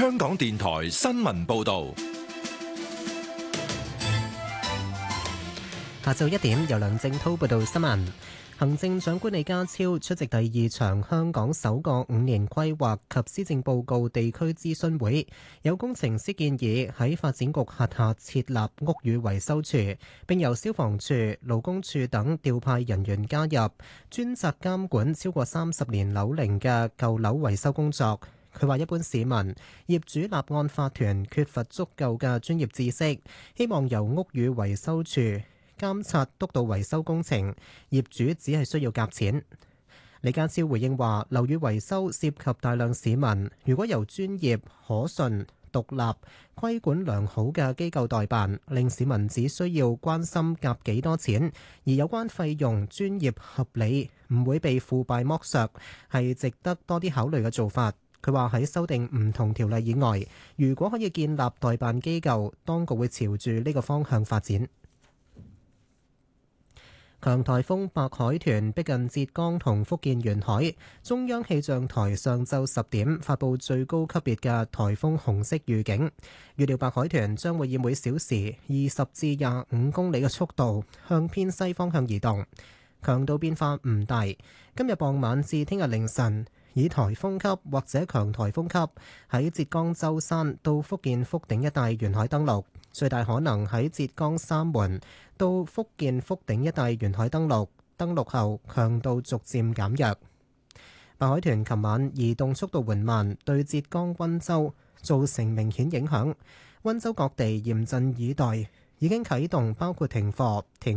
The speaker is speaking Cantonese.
香港電台新聞報道。 下晝1點，由梁正滔報道新聞。行政長官李家超出席第2場香港首個5年規劃及施政報告地區諮詢會，有工程師建議喺發展局轄下設立屋宇維修處，並由消防處、勞工處等調派人員加入，專責監管超過30年樓齡嘅舊樓維修工作。佢話：一般市民、業主立案法團缺乏足夠嘅專業知識，希望由屋宇維修處監察督導維修工程，業主只係需要夾錢。李家超回應話：樓宇維修涉及大量市民，如果由專業、可信、獨立、規管良好嘅機構代辦，令市民只需要關心夾幾多錢，而有關費用專業合理，唔會被腐敗剝削，係值得多啲考慮嘅做法。佢話喺修訂唔同條例以外，如果可以建立代辦機構，當局會朝住呢個方向發展。強颱風白海豚逼近浙江同福建沿海，中央氣象台上晝10點發布最高級別嘅颱風紅色預警，預料白海豚將會以每小時20至25公里嘅速度向偏西方向移動，強度變化唔大。今日傍晚至聽日凌晨，以颱風級或者強颱風級喺浙江舟山到福建福鼎一帶沿海登陸，最大可能喺浙江三門到福建福鼎一帶沿海登陸，登陸後強度逐漸減弱。白海豚琴晚移動速度緩慢，對浙江溫州造成明顯影響，溫州各地嚴陣以待，已經啟動包括停課、停